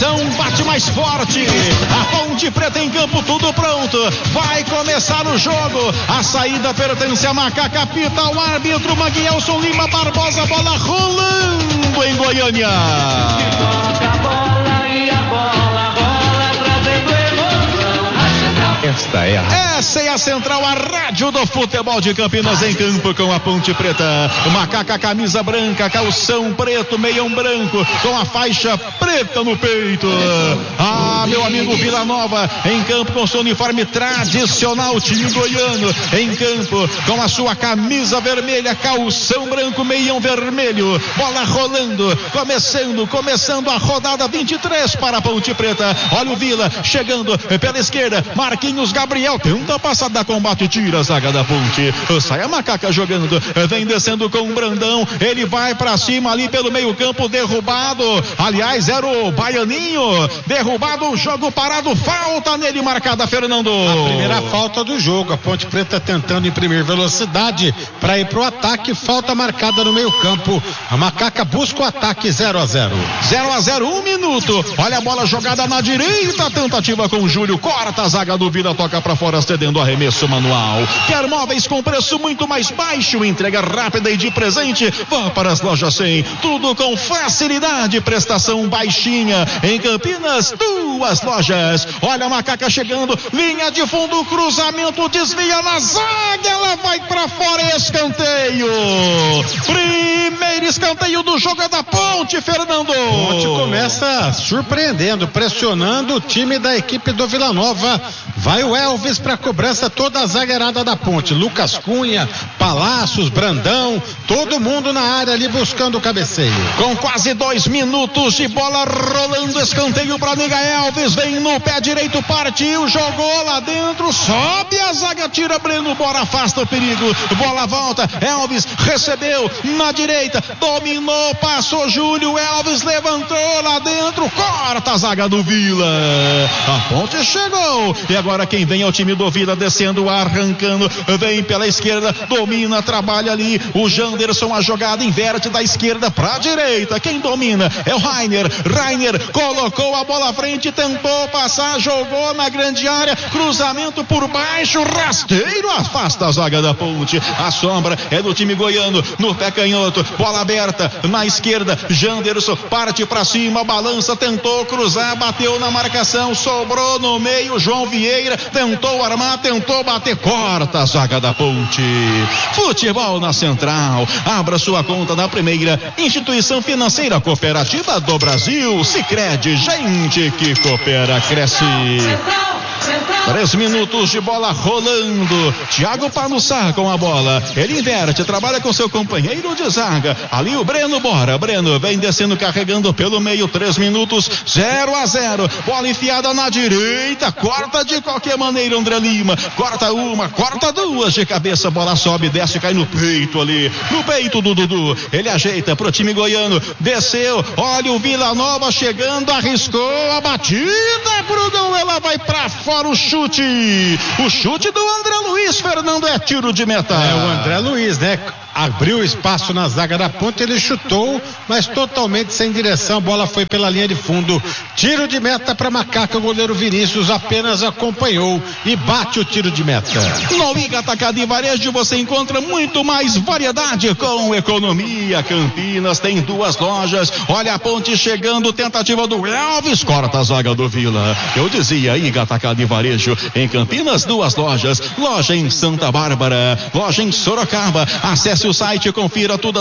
pressão bate mais forte. A Ponte Preta em campo, tudo pronto. Vai começar o jogo. A saída pertence a Macaca, apita o árbitro Maguielson Lima Barbosa, bola rolando em Goiânia. Essa é a central, a rádio do futebol de Campinas em campo com a Ponte Preta. Macaca, camisa branca, calção preto, meião branco, com a faixa preta no peito. Ah, meu amigo Vila Nova, em campo com seu uniforme tradicional, time goiano, em campo com a sua camisa vermelha, calção branco, meião vermelho, bola rolando, começando a rodada 23 para a Ponte Preta. Olha o Vila chegando pela esquerda, Marquinhos Gabriel tenta a passada, combate, tira a zaga da Ponte, sai a Macaca jogando, vem descendo com o Brandão, ele vai pra cima ali pelo meio campo, derrubado, aliás era o Baianinho, derrubado, jogo parado, falta nele marcada, Fernando. A primeira falta do jogo, a Ponte Preta tentando imprimir velocidade para ir pro ataque, falta marcada no meio campo, a Macaca busca o ataque. 0-0, 1 minuto, olha a bola jogada na direita, tentativa com o Júlio, corta a zaga do Vila, toca pra fora, cedendo arremesso manual. Quer móveis com preço muito mais baixo, entrega rápida e de presente? Vá para as lojas 100, tudo com facilidade, prestação baixinha. Em Campinas, 2 lojas. Olha a Macaca chegando, linha de fundo, cruzamento, desvia na zaga, ela vai pra fora, escanteio. Primeiro escanteio do jogo é da Ponte, Fernando. Ponte começa surpreendendo, pressionando o time da equipe do Vila Nova. Vai o Elvis para cobrança, toda a zagueirada da Ponte, Lucas Cunha, Palácios, Brandão, todo mundo na área ali buscando o cabeceio. Com quase 2 minutos de bola rolando, escanteio para Niga Elvis, vem no pé direito, partiu, jogou lá dentro, sobe a zaga, tira Breno, bora, afasta o perigo, bola volta, Elvis recebeu na direita, dominou, passou Júlio, Elvis levantou lá dentro, corta a zaga do Vila, a Ponte chegou, e agora quem vem é o time do Vila, descendo, arrancando, vem pela esquerda, domina, trabalha ali, o Janderson, a jogada inverte da esquerda para a direita, quem domina é o Rainer colocou a bola à frente, tentou passar, jogou na grande área, cruzamento por baixo, rasteiro, afasta a zaga da Ponte, a sombra é do time goiano, no pé canhoto, bola aberta, na esquerda, Janderson parte para cima, balança, tentou cruzar, bateu na marcação, sobrou no meio, João Vieira tentou armar, tentou bater, corta a zaga da Ponte. Futebol na Central, abra sua conta na primeira instituição financeira cooperativa do Brasil, Sicredi, gente que coopera, cresce. 3 minutos de bola rolando, Thiago Panussá com a bola, ele inverte, trabalha com seu companheiro de zaga, ali o Breno, Breno vem descendo, carregando pelo meio, 3 minutos, 0-0, bola enfiada na direita, corta de qualquer maneira André Lima, corta uma, corta 2 de cabeça, bola sobe, desce, cai no peito ali, no peito do Dudu, ele ajeita pro time goiano, desceu, olha o Vila Nova chegando, arriscou a batida pro gol, ela vai pra fora, o chute do André Luiz, Fernando, é tiro de meta. É o André Luiz, né? Abriu espaço na zaga da Ponte, ele chutou, mas totalmente sem direção, a bola foi pela linha de fundo, tiro de meta para Macaca, o goleiro Vinícius apenas acompanhou e bate o tiro de meta. No Iga Atacado e Varejo você encontra muito mais variedade com economia. Campinas tem 2 lojas, olha a Ponte chegando, tentativa do Elvis, corta a zaga do Vila. Eu dizia, Iga Atacado e Varejo em Campinas, 2 lojas, loja em Santa Bárbara, loja em Sorocaba. Acesse o site, confira tudo.